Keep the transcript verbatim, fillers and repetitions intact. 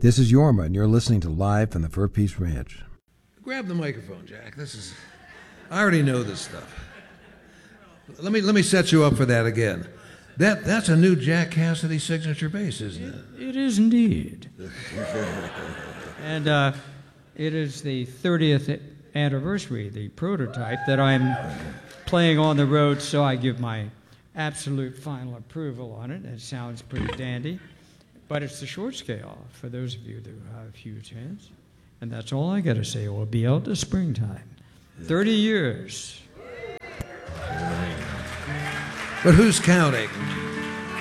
This is Yorma, and you're listening to Live from the Fur Peace Ranch. Grab the microphone, Jack. This is... I already know this stuff. Let me let me set you up for that again. That That's a new Jack Cassidy signature bass, isn't it? It, it is indeed. And uh, it is the thirtieth anniversary, the prototype, that I'm playing on the road, so I give my absolute final approval on it. It sounds pretty dandy. But it's the short scale, for those of you that have huge hands. And that's all I got to say. We'll be out to springtime. thirty years. But who's counting?